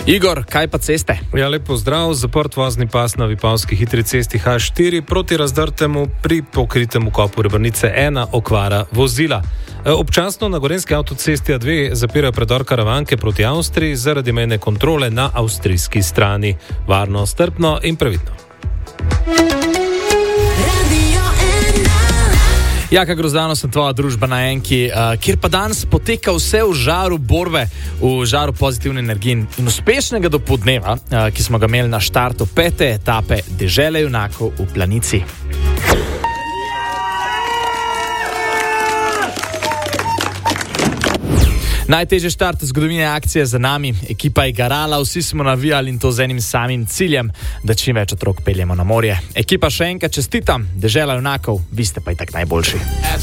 Igor, kaj pa ceste? Ja, lepo zdrav. Zaprt vozni pas na Vipavski hitri cesti H4 proti razdrtemu pri pokritemu kopu Rebrnice 1 okvara vozila. Občasno na Gorenjski avtocesti A2 zapirajo predor Karavanke proti Avstriji zaradi mejne kontrole na avstrijski strani. Varno, strpno in previdno. Jaka Grozdano, sem tvoja družba na Enki, kjer pa danes poteka vse v žaru borbe, v žaru pozitivne energije in uspešnega dopoldneva, ki smo ga imeli na štartu 5. etape Dežele junakov v Planici. Najtežji štart v zgodovini akcije za nami. Ekipa je garala, vsi smo navijali in to z enim samim ciljem, da čim več otrok peljemo na morje. Ekipa še enkrat čestitam, Dežela junakov, vi ste pa itak najboljši.